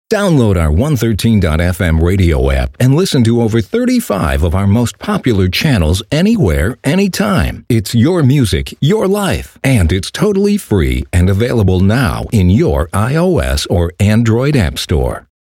Download our 113.fm radio app and listen to over 35 of our most popular channels anywhere, anytime. It's your music, your life, and it's totally free and available now in your iOS or Android app store.